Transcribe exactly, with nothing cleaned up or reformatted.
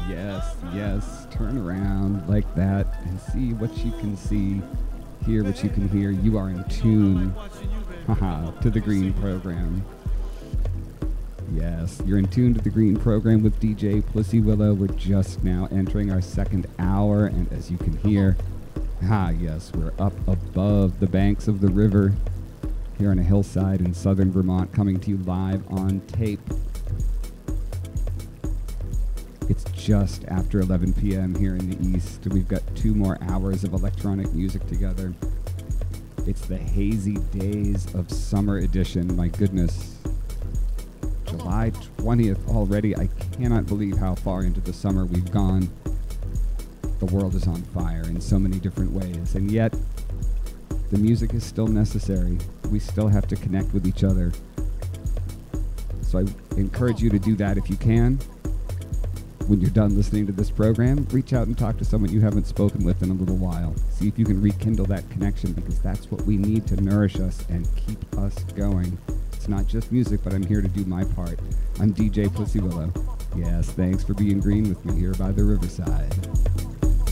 Yes, yes. Turn around like that and see what you can see, hear what you can hear. You are in tune, haha, to the Green Program. Yes, you're in tune to the Green Program with D J Pussy Willow. We're just now entering our second hour, and as you can hear, ah, yes, we're up above the banks of the river here on a hillside in southern Vermont, coming to you live on tape. It's just after eleven p.m. here in the east. We've got two more hours of electronic music together. It's the Hazy Days of Summer Edition. My goodness. July twentieth already. I cannot believe how far into the summer we've gone. The world is on fire in so many different ways, and yet the music is still necessary. We still have to connect with each other. So I encourage you to do that if you can. When you're done listening to this program, reach out and talk to someone you haven't spoken with in a little while. See if you can rekindle that connection, because that's what we need to nourish us and keep us going. It's not just music, but I'm here to do my part. I'm D J Pussy Willow. Yes, thanks for being green with me here by the riverside.